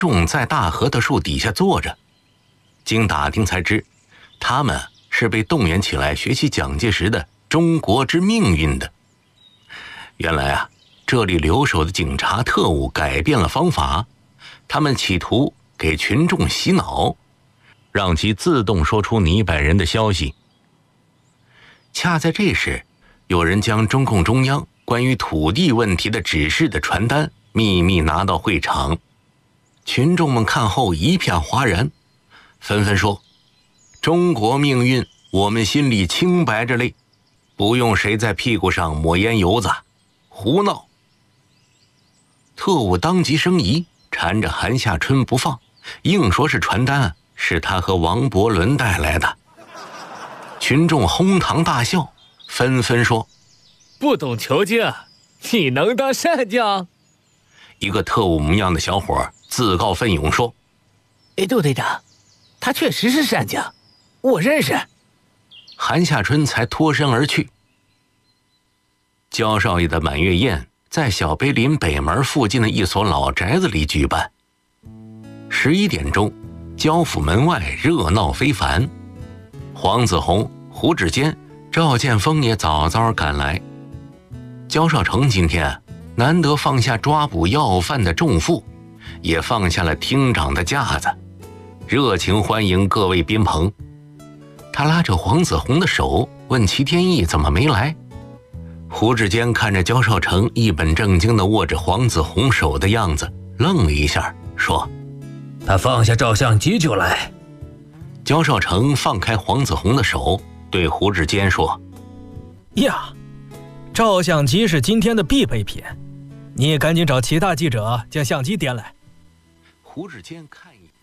众在大核桃树底下坐着。经打听才知，他们是被动员起来学习蒋介石的《中国之命运》的。原来啊，这里留守的警察特务改变了方法，他们企图给群众洗脑，让其自动说出泥摆人的消息。恰在这时，有人将中共中央关于土地问题的指示的传单秘密拿到会场，群众们看后一片哗然，纷纷说：中国命运我们心里清白着嘞，不用谁在屁股上抹烟油子，胡闹。特务当即生疑，缠着韩夏春不放，硬说是传单是他和王伯伦带来的。群众哄堂大笑，纷纷说： 不懂求精，你能当善将？ 一个特务模样的小伙自告奋勇说： 杜队长，他确实是善将，我认识。 韩夏春才脱身而去。焦少爷的满月宴在小碑林北门附近的一所老宅子里举办。11点钟，焦府门外热闹非凡，黄子弘、胡志坚、赵建峰也早早赶来。焦少成今天难得放下抓捕要犯的重负，也放下了厅长的架子，热情欢迎各位宾朋。他拉着黄子弘的手，问齐天义怎么没来。胡志坚看着焦少成一本正经地握着黄子弘手的样子，愣了一下，说： 他放下照相机就来。 焦少成放开黄子弘的手，对胡志坚说： 呀，照相机是今天的必备品，你也赶紧找其他记者将相机掂来。 胡志坚看一眼。